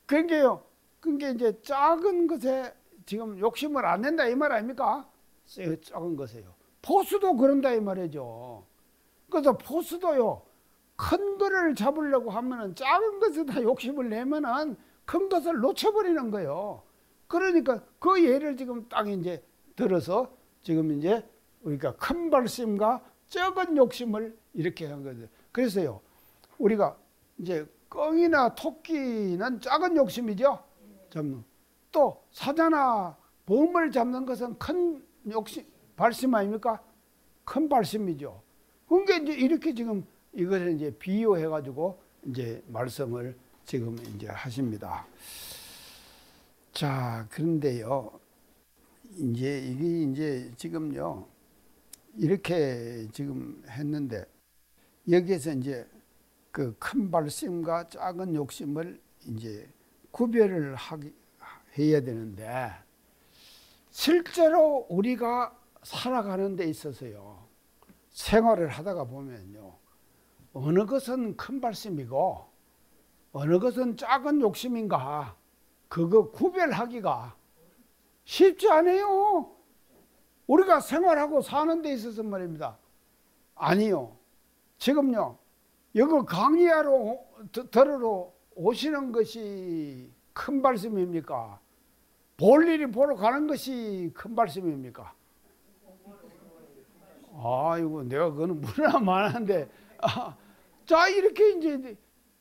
그러니까요. 그러니까 이제 작은 것에 지금 욕심을 안 낸다 이 말 아닙니까? 작은 것에요. 포수도 그런다 이 말이죠. 그래서 포수도요. 큰 거를 잡으려고 하면은 작은 것에다 욕심을 내면은 큰 것을 놓쳐버리는 거예요. 그러니까 그 예를 지금 딱 이제 들어서 지금 이제 우리가 큰 발심과 적은 욕심을 이렇게 한 거죠. 그래서요. 우리가 이제 꿩이나 토끼는 작은 욕심이죠. 잡는. 또 사자나 범을 잡는 것은 큰 욕심, 발심 아닙니까? 큰 발심이죠. 그러니까 이제 이렇게 지금 이것을 이제 비유해 가지고 이제 말씀을 지금 이제 하십니다. 자, 그런데요. 이제 이게 이제 지금요. 이렇게 지금 했는데 여기에서 이제 그 큰 발심과 작은 욕심을 이제 구별을 해야 되는데 실제로 우리가 살아가는 데 있어서요. 생활을 하다가 보면요. 어느 것은 큰 발심이고 어느 것은 작은 욕심인가 그거 구별하기가 쉽지 않아요. 우리가 생활하고 사는 데 있어서 말입니다. 아니요. 지금요. 여기 강의하러 들으러 오시는 것이 큰 발심입니까? 볼 일이 보러 가는 것이 큰 발심입니까? 아이고 내가 그거는 무나 많은데 자 이렇게 이제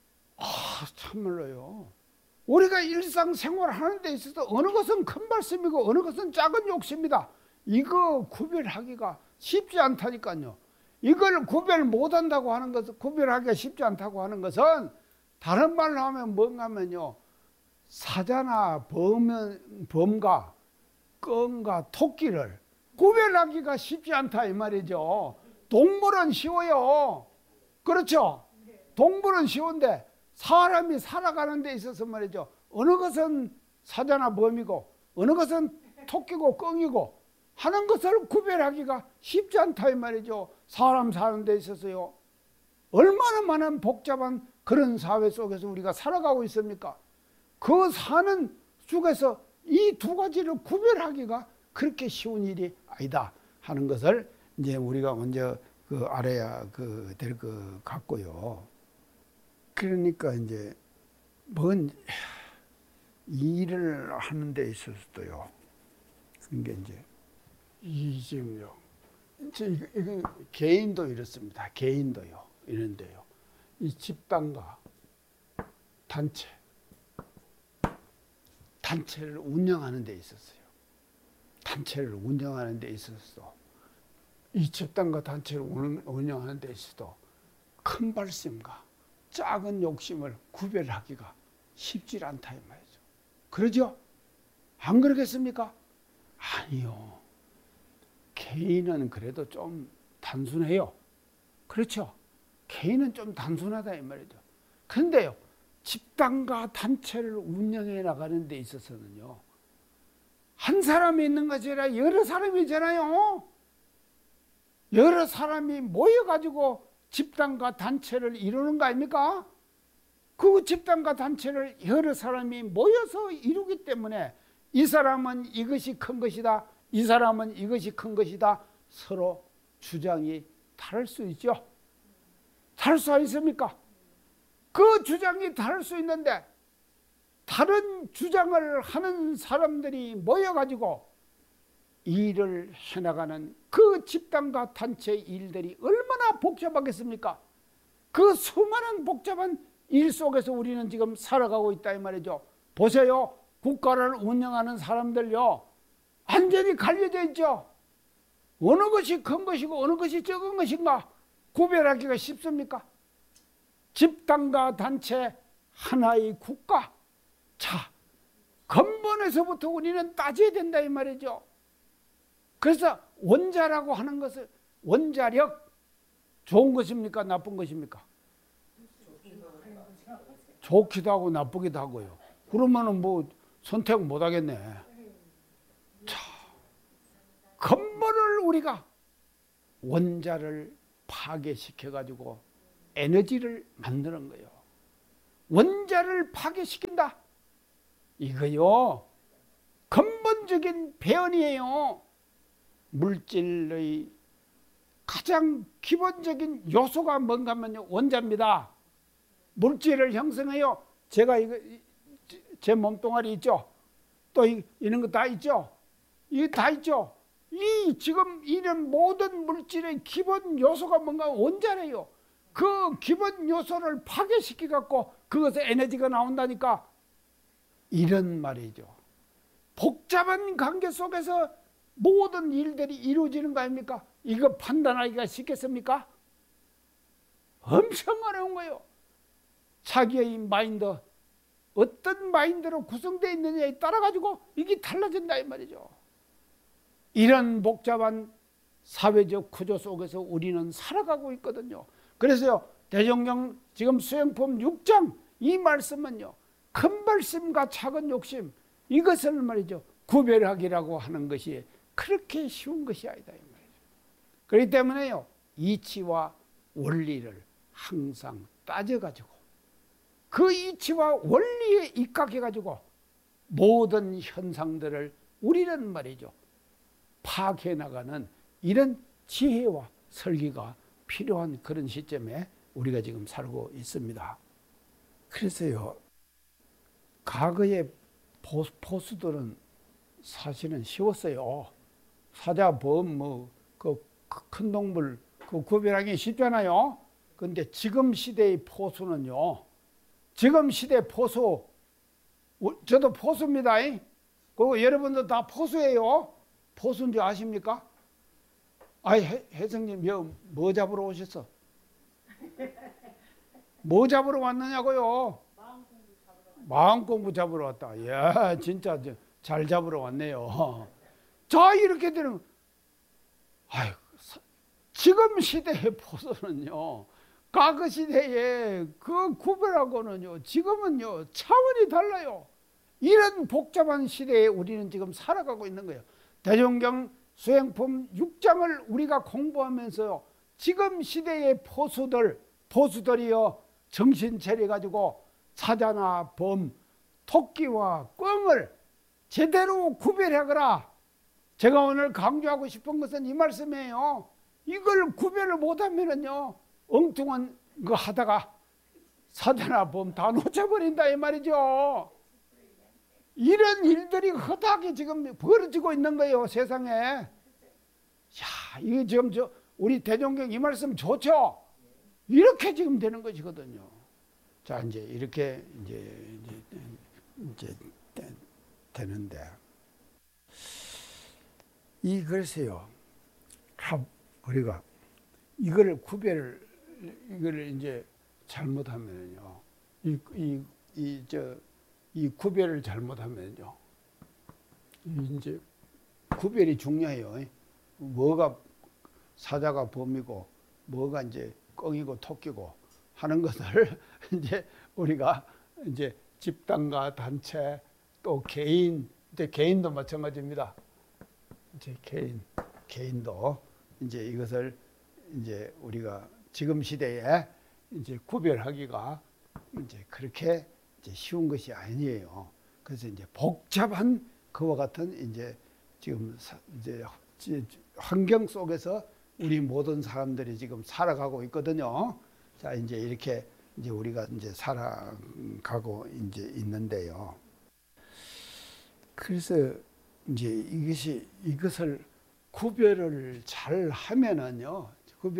참말로요. 우리가 일상생활 하는 데 있어서 어느 것은 큰 발심이고 어느 것은 작은 욕심이다. 이거 구별하기가 쉽지 않다니까요. 이걸 구별 못한다고 하는 것은 구별하기가 쉽지 않다고 하는 것은 다른 말로 하면 뭔가 하면요. 사자나 범과 꿩과 토끼를 구별하기가 쉽지 않다 이 말이죠. 동물은 쉬워요. 그렇죠? 동물은 쉬운데 사람이 살아가는 데 있어서 말이죠. 어느 것은 사자나 범이고 어느 것은 토끼고 꿩이고 하는 것을 구별하기가 쉽지 않다 이 말이죠. 사람 사는 데 있어서요. 얼마나 많은 복잡한 그런 사회 속에서 우리가 살아가고 있습니까? 그 사는 속에서 이 두 가지를 구별하기가 그렇게 쉬운 일이 아니다 하는 것을 이제 우리가 먼저 알아야 될 것 같고요. 그러니까 이제 뭔 일을 하는 데 있어서도요. 그러니까 이제 이 지금요. 이거 개인도 이렇습니다. 개인도요. 이런데요. 이 집단과 단체를 운영하는 데 있었어요. 단체를 운영하는 데 있어서 이 집단과 단체를 운영하는 데 있어도 큰 발심과 작은 욕심을 구별하기가 쉽지 않다 이 말이죠. 그러죠? 안 그러겠습니까? 아니요. 개인은 그래도 좀 단순해요. 그렇죠? 개인은 좀 단순하다 이 말이죠. 그런데요. 집단과 단체를 운영해 나가는 데 있어서는요. 한 사람이 있는 것이 아니라 여러 사람이잖아요. 여러 사람이 모여가지고 집단과 단체를 이루는 거 아닙니까? 그 집단과 단체를 여러 사람이 모여서 이루기 때문에 이 사람은 이것이 큰 것이다. 이 사람은 이것이 큰 것이다. 서로 주장이 다를 수 있죠. 다를 수 있습니까? 그 주장이 다를 수 있는데 다른 주장을 하는 사람들이 모여가지고 일을 해나가는 그 집단과 단체 일들이 얼마나 복잡하겠습니까? 그 수많은 복잡한 일 속에서 우리는 지금 살아가고 있다 이 말이죠. 보세요. 국가를 운영하는 사람들요. 완전히 갈려져 있죠. 어느 것이 큰 것이고 어느 것이 적은 것인가 구별하기가 쉽습니까? 집단과 단체 하나의 국가. 자, 근본에서부터 우리는 따져야 된다 이 말이죠. 그래서 원자라고 하는 것을 원자력 좋은 것입니까? 나쁜 것입니까? 좋기도 하고 나쁘기도 하고요. 그러면은 뭐 선택 못 하겠네. 자, 근본을 우리가 원자를 파괴시켜 가지고 에너지를 만드는 거예요. 원자를 파괴시킨다. 이거요 근본적인 배연이에요. 물질의 가장 기본적인 요소가 뭔가 하면요 원자입니다. 물질을 형성해요. 제가 이거 제 몸뚱아리 있죠. 또 이런 거 다 있죠. 이거 다 있죠. 이 지금 이런 모든 물질의 기본 요소가 뭔가 원자래요. 그 기본 요소를 파괴시켜 갖고 그것에 에너지가 나온다니까. 이런 말이죠. 복잡한 관계 속에서 모든 일들이 이루어지는 거 아닙니까? 이거 판단하기가 쉽겠습니까? 엄청 어려운 거예요. 자기의 마인드, 어떤 마인드로 구성되어 있느냐에 따라 가지고 이게 달라진다 이 말이죠. 이런 복잡한 사회적 구조 속에서 우리는 살아가고 있거든요. 그래서요 대종경 지금 수행품 6장 이 말씀은요 큰 발심과 작은 욕심 이것을 말이죠 구별하기라고 하는 것이 그렇게 쉬운 것이 아니다 이 말이죠. 그렇기 때문에요 이치와 원리를 항상 따져가지고 그 이치와 원리에 입각해가지고 모든 현상들을 우리는 말이죠 파악해 나가는 이런 지혜와 설계가 필요한 그런 시점에 우리가 지금 살고 있습니다. 그래서요 과거의 포수들은 사실은 쉬웠어요. 사자, 범, 그 큰 동물 그 구별하기 쉽잖아요. 그런데 지금 시대의 포수는요. 지금 시대 포수, 저도 포수입니다. 그리고 여러분도 다 포수예요. 포수인 줄 아십니까? 아이 혜성님 뭐 잡으러 오셨어? 뭐 잡으러 왔느냐고요? 마음 공부 잡으러 왔다. 이야 진짜 잘 잡으러 왔네요. 자 이렇게 되는 아유 지금 시대의 포수는요 과거 시대에 그 구별하고는요 지금은요 차원이 달라요. 이런 복잡한 시대에 우리는 지금 살아가고 있는 거예요. 대종경 수행품 6장을 우리가 공부하면서요 지금 시대의 포수들이요 정신 차려가지고 사자나 범, 토끼와 꿩을 제대로 구별하거라. 제가 오늘 강조하고 싶은 것은 이 말씀이에요. 이걸 구별을 못하면은요 엉뚱한 거 하다가 사자나 범 다 놓쳐버린다 이 말이죠. 이런 일들이 허다하게 지금 벌어지고 있는 거예요 세상에. 야, 이게 지금 우리 대종경 이 말씀 좋죠? 이렇게 지금 되는 것이거든요. 자 이제 이렇게 이제 되는데 이 글쎄요 우리가 이거를 이제 잘못하면요 이 구별을 잘못하면요 이제 구별이 중요해요. 뭐가 사자가 범이고 뭐가 이제 꿩이고 토끼고 하는 것을 이제 우리가 이제 집단과 단체 또 개인 이제 개인도 마찬가지입니다. 이제 개인도 이제 이것을 이제 우리가 지금 시대에 이제 구별하기가 이제 그렇게 이제 쉬운 것이 아니에요. 그래서 이제 복잡한 그와 같은 이제 지금 이제 환경 속에서 우리 모든 사람들이 지금 살아가고 있거든요. 자, 이제 이렇게 이제 우리가 이제 살아가고 이제 있는데요. 그래서 이제 이것을 구별을 잘 하면은요,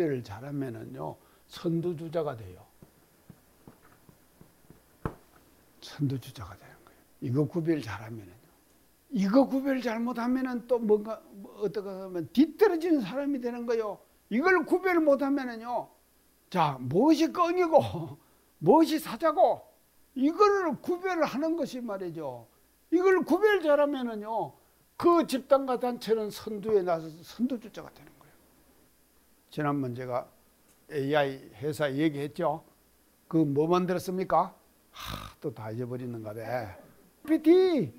선두주자가 돼요. 선두주자가 되는 거예요. 이거 구별 잘하면은요. 이거 구별 잘못하면은 또 뭔가 어떻게 하면 뒤떨어지는 사람이 되는 거예요. 이걸 구별 못하면은요. 자, 무엇이 꿩이고 무엇이 사자고 이걸 구별을 하는 것이 말이죠. 이걸 구별 잘하면은요. 그 집단과 단체는 선두에 나서서 선두주자가 되는 거예요. 지난번 제가 AI 회사 얘기했죠. 그 뭐 만들었습니까? 또 다 잊어버리는가 봐. GPT,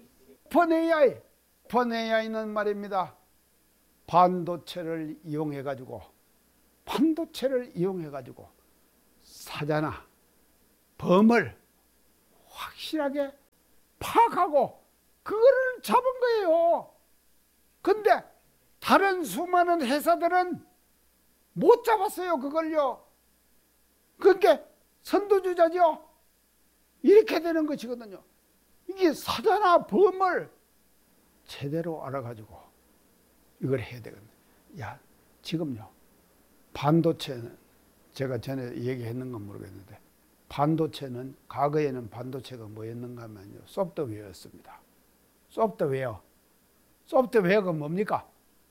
펀AI는 말입니다. 반도체를 이용해 가지고 사자나 범을 확실하게 파악하고 그거를 잡은 거예요. 근데 다른 수많은 회사들은 못 잡았어요. 그걸요. 그게 선두주자죠. 이렇게 되는 것이거든요. 이게 사자나 범을 제대로 알아가지고 이걸 해야 되거든요. 야, 지금요. 반도체는 제가 전에 얘기했는 건 모르겠는데 반도체는 과거에는 반도체가 뭐였는가 하면요. 소프트웨어였습니다. 소프트웨어. 소프트웨어가 뭡니까?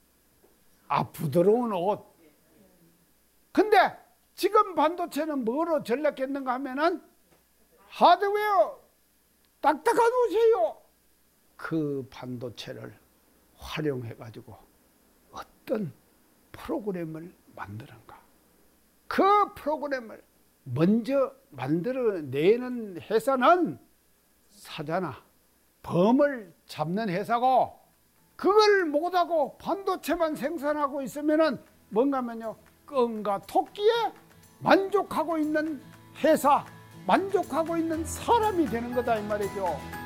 부드러운 옷. 근데 지금 반도체는 뭐로 전락했는가 하면은 하드웨어. 딱딱한 옷이에요. 그 반도체를 활용해 가지고 어떤 프로그램을 만드는가. 그 프로그램을 먼저 만들어내는 회사는 사자나 범을 잡는 회사고, 그걸 못하고 반도체만 생산하고 있으면은 뭔가 하면요, 껌과 토끼에 만족하고 있는 회사, 만족하고 있는 사람이 되는 거다 이 말이죠.